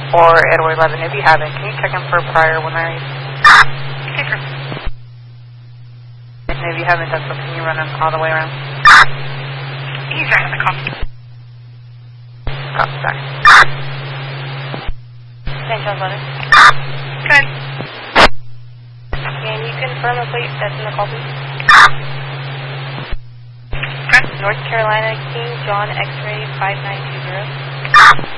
or Edward 11. If you haven't, can you check him for prior 198? Okay, sure. And if you haven't done so, can you run him all the way around? He's right on the call. Oh, sorry. St. John's 11. Good. Can you confirm a plate that's in the call, please? Good. North Carolina, King John X-ray 5920.